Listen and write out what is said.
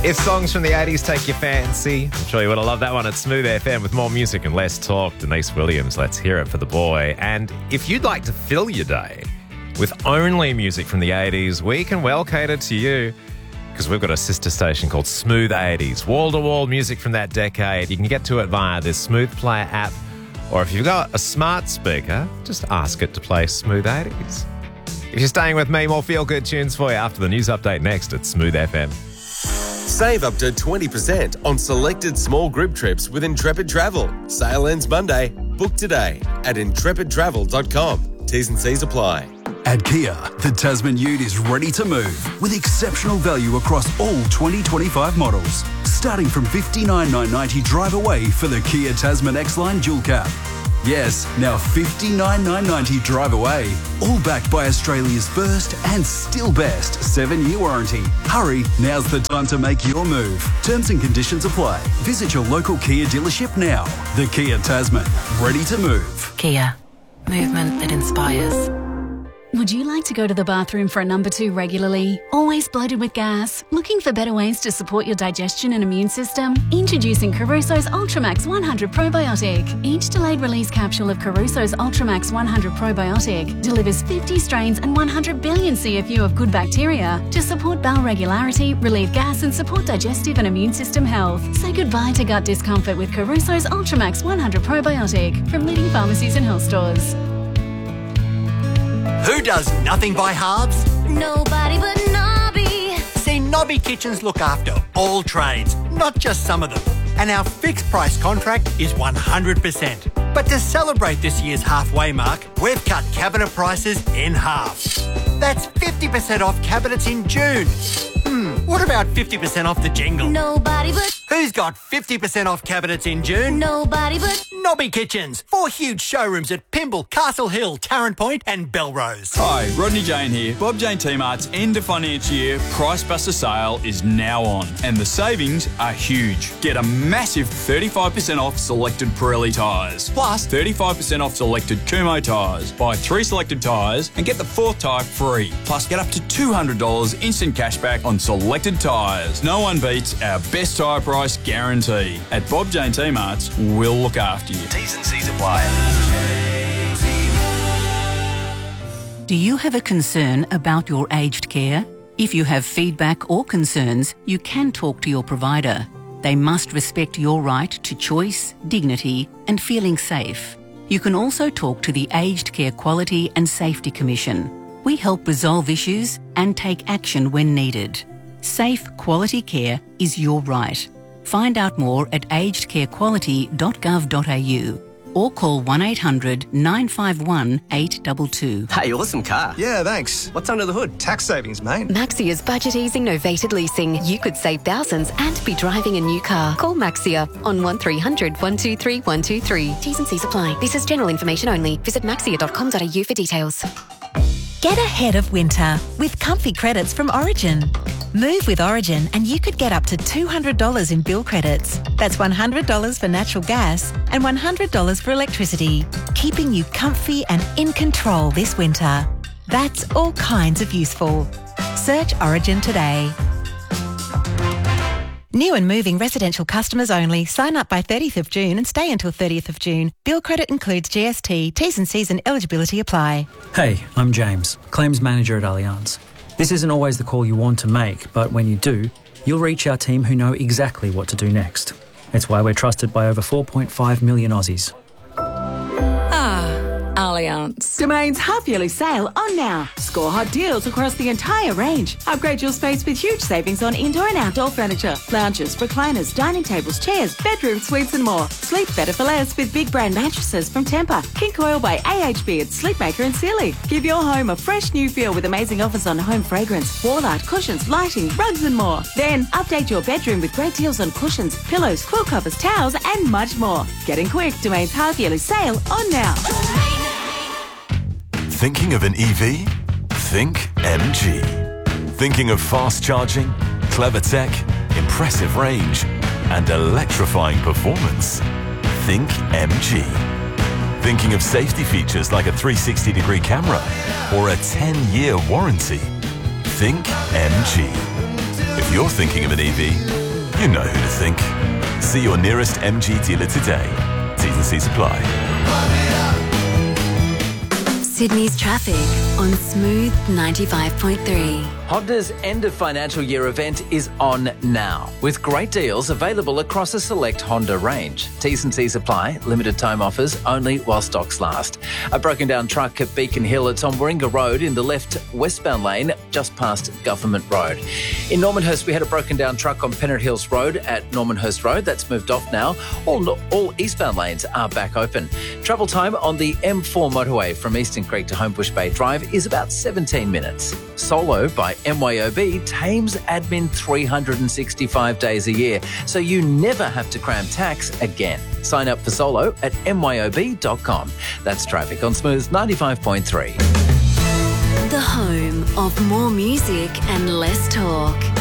If songs from the 80s take your fancy, I'm sure you would have loved that one at Smooth FM with more music and less talk. Denise Williams, let's hear it for the boy. And if you'd like to fill your day with only music from the 80s, we can well cater to you because we've got a sister station called Smooth 80s. Wall-to-wall music from that decade. You can get to it via this Smooth Player app, or if you've got a smart speaker, just ask it to play Smooth 80s. If you're staying with me, more feel-good tunes for you after the news update next at Smooth FM. Save up to 20% on selected small group trips with Intrepid Travel. Sale ends Monday. Book today at intrepidtravel.com. T's and C's apply. At Kia, the Tasman Ute is ready to move with exceptional value across all 2025 models. Starting from $59,990 drive away for the Kia Tasman X-Line Dual Cab. Yes, now $59,990 drive away. All backed by Australia's first and still best 7-year warranty. Hurry, now's the time to make your move. Terms and conditions apply. Visit your local Kia dealership now. The Kia Tasman, ready to move. Kia, movement that inspires. Would you like to go to the bathroom for a number 2 regularly? Always bloated with gas? Looking for better ways to support your digestion and immune system? Introducing Caruso's Ultramax 100 Probiotic. Each delayed release capsule of Caruso's Ultramax 100 Probiotic delivers 50 strains and 100 billion CFU of good bacteria to support bowel regularity, relieve gas and support digestive and immune system health. Say goodbye to gut discomfort with Caruso's Ultramax 100 Probiotic from leading pharmacies and health stores. Who does nothing by halves? Nobody but Nobby. See, Nobby Kitchens look after all trades, not just some of them. And our fixed price contract is 100%. But to celebrate this year's halfway mark, we've cut cabinet prices in half. That's 50% off cabinets in June. What about 50% off the jingle? Nobody but... Who's got 50% off cabinets in June? Nobody but... Nobby Kitchens. 4 huge showrooms at Pymble, Castle Hill, Tarrant Point and Belrose. Hi, Rodney Jane here. Bob Jane T-Mart's end of financial year Price Buster sale is now on and the savings are huge. Get a massive 35% off selected Pirelli tyres, plus 35% off selected Kumho tyres. Buy 3 selected tyres and get the 4th tyre free. Plus get up to $200 instant cashback on selected tyres. No one beats our best tyre price guarantee. At Bob Jane T-Mart's, we'll look after you. T's and C's apply. Do you have a concern about your aged care? If you have feedback or concerns, you can talk to your provider. They must respect your right to choice, dignity, and feeling safe. You can also talk to the Aged Care Quality and Safety Commission. We help resolve issues and take action when needed. Safe, quality care is your right. Find out more at agedcarequality.gov.au or call 1800 951 822. Hey, awesome car. Yeah, thanks. What's under the hood? Tax savings, mate. Maxia's budget-easing novated leasing. You could save thousands and be driving a new car. Call Maxia on 1300 123 123. T's and C's apply. This is general information only. Visit maxia.com.au for details. Get ahead of winter with comfy credits from Origin. Move with Origin and you could get up to $200 in bill credits. That's $100 for natural gas and $100 for electricity, keeping you comfy and in control this winter. That's all kinds of useful. Search Origin today. New and moving residential customers only. Sign up by 30th of June and stay until 30th of June. Bill credit includes GST. T's and C's and eligibility apply. Hey, I'm James, Claims Manager at Allianz. This isn't always the call you want to make, but when you do, you'll reach our team who know exactly what to do next. It's why we're trusted by over 4.5 million Aussies. Allianz. Domain's half-yearly sale on now. Score hot deals across the entire range. Upgrade your space with huge savings on indoor and outdoor furniture, lounges, recliners, dining tables, chairs, bedroom suites and more. Sleep better for less with big brand mattresses from Tempur, King Coil by AHB at Sleepmaker and Sealy. Give your home a fresh new feel with amazing offers on home fragrance, wall art, cushions, lighting, rugs and more. Then update your bedroom with great deals on cushions, pillows, quilt covers, towels and much more. Getting quick, Domain's half-yearly sale on now. Thinking of an EV? Think MG. Thinking of fast charging, clever tech, impressive range, and electrifying performance? Think MG. Thinking of safety features like a 360-degree camera or a 10-year warranty? Think MG. If you're thinking of an EV, you know who to think. See your nearest MG dealer today. T's and C's apply. Sydney's traffic on Smooth 95.3. Honda's end of financial year event is on now, with great deals available across a select Honda range. T's and C's apply, limited time offers only while stocks last. A broken down truck at Beacon Hill. It's on Warringah Road in the left westbound lane, just past Government Road. In Normanhurst, we had a broken down truck on Pennant Hills Road at Normanhurst Road. That's moved off now. All eastbound lanes are back open. Travel time on the M4 motorway from Eastern Creek to Homebush Bay Drive is about 17 minutes. Solo by MYOB tames admin 365 days a year, so you never have to cram tax again. Sign up for Solo at myob.com. That's traffic on Smooth 95.3. The home of more music and less talk.